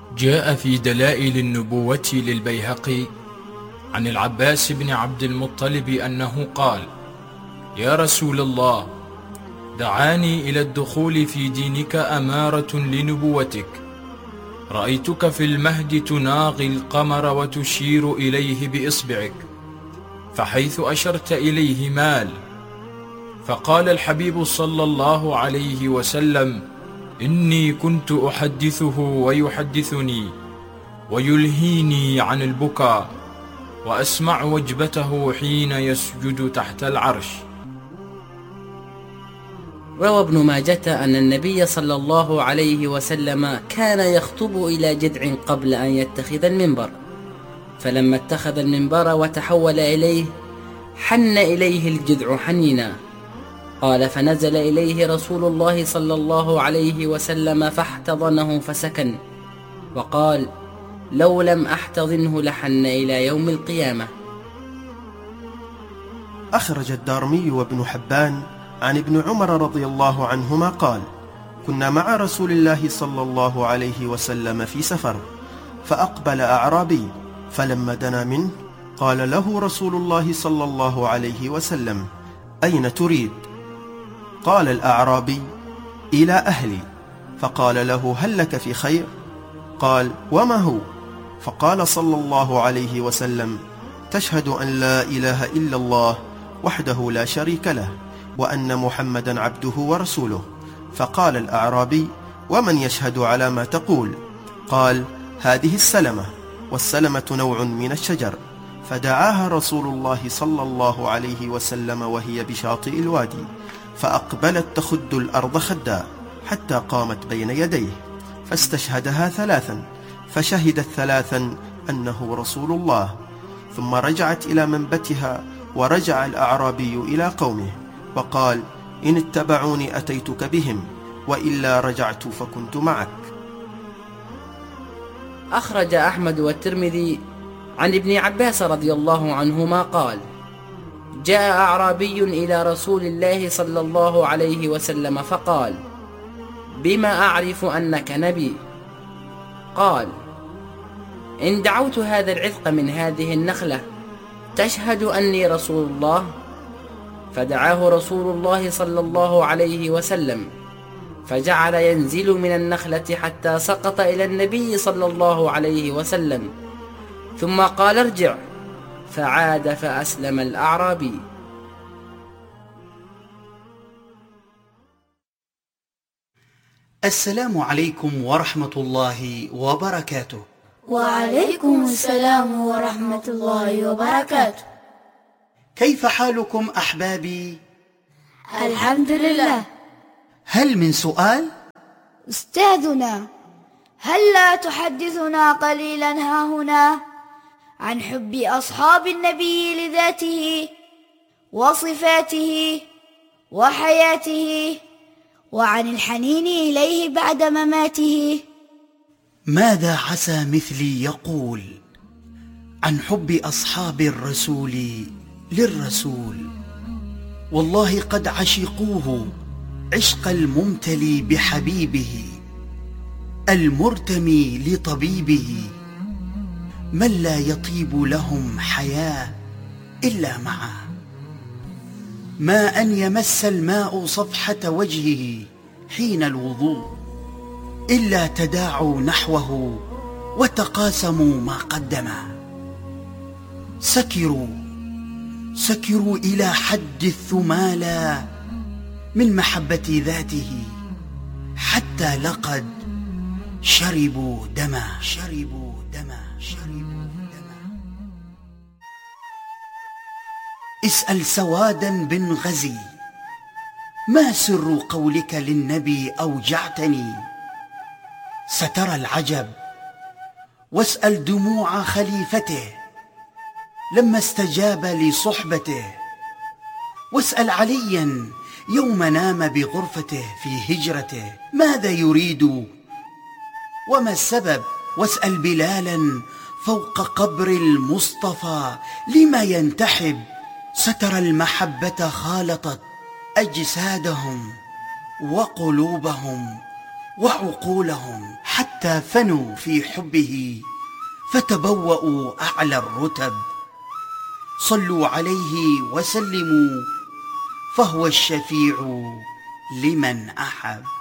جاء في دلائل النبوة للبيهقي عن العباس بن عبد المطلب أنه قال: يا رسول الله، دعاني إلى الدخول في دينك أمارة لنبوتك. رأيتك في المهد تناغي القمر وتشير إليه بإصبعك، فحيث أشرت إليه مال. فقال الحبيب صلى الله عليه وسلم: إني كنت أحدثه ويحدثني، ويلهيني عن البكاء، وأسمع وجبته حين يسجد تحت العرش. روى ابن ماجة أن النبي صلى الله عليه وسلم كان يخطب إلى جذع قبل أن يتخذ المنبر، فلما اتخذ المنبر وتحول إليه حن إليه الجذع حنينا. قال: فنزل إليه رسول الله صلى الله عليه وسلم فاحتضنه فسكن، وقال: لو لم أحتضنه لحن إلى يوم القيامة. أخرج الدارمي وابن حبان عن ابن عمر رضي الله عنهما قال: كنا مع رسول الله صلى الله عليه وسلم في سفر، فأقبل أعرابي، فلما دنا منه قال له رسول الله صلى الله عليه وسلم: أين تريد؟ قال الأعرابي: إلى أهلي. فقال له: هل لك في خير؟ قال: وما هو؟ فقال صلى الله عليه وسلم: تشهد أن لا إله إلا الله وحده لا شريك له، وأن محمدا عبده ورسوله. فقال الأعرابي: ومن يشهد على ما تقول؟ قال: هذه السلمة، والسلمة نوع من الشجر. فدعاها رسول الله صلى الله عليه وسلم وهي بشاطئ الوادي، فأقبلت تخد الأرض خدا حتى قامت بين يديه، فاستشهدها ثلاثا، فشهدت ثلاثا أنه رسول الله. ثم رجعت إلى منبتها، ورجع الأعرابي إلى قومه وقال: إن اتبعوني أتيتك بهم، وإلا رجعت فكنت معك. أخرج أحمد والترمذي عن ابن عباس رضي الله عنهما قال: جاء أعرابي إلى رسول الله صلى الله عليه وسلم فقال: بما أعرف أنك نبي؟ قال: إن دعوت هذا العذق من هذه النخلة تشهد أني رسول الله؟ فدعاه رسول الله صلى الله عليه وسلم، فجعل ينزل من النخلة حتى سقط إلى النبي صلى الله عليه وسلم، ثم قال: ارجع، فعاد فأسلم الأعرابي. السلام عليكم ورحمة الله وبركاته. وعليكم السلام ورحمة الله وبركاته. كيف حالكم أحبابي؟ الحمد لله. هل من سؤال؟ أستاذنا، هل لا تحدثنا قليلا هاهنا عن حب أصحاب النبي لذاته وصفاته وحياته، وعن الحنين إليه بعد مماته؟ ماذا عسى مثلي يقول عن حب أصحاب الرسول للرسول؟ والله قد عشقوه عشق الممتلي بحبيبه، المرتمي لطبيبه، من لا يطيب لهم حياة إلا معه. ما أن يمس الماء صفحة وجهه حين الوضوء إلا تداعوا نحوه وتقاسموا ما قدما. سكروا إلى حد الثمالى من محبة ذاته، حتى لقد شربوا دما. اسأل سوادا بن غزي: ما سر قولك للنبي أوجعتني؟ سترى العجب. واسأل دموع خليفته لما استجاب لصحبته، واسأل عليا يوم نام بغرفته في هجرته ماذا يريد وما السبب. واسأل بلالا فوق قبر المصطفى لما ينتحب. سترى المحبة خالطت أجسادهم وقلوبهم، وعقولهم حتى فنوا في حبه فتبوأوا أعلى الرتب. صلوا عليه وسلموا فهو الشفيع لمن أحب.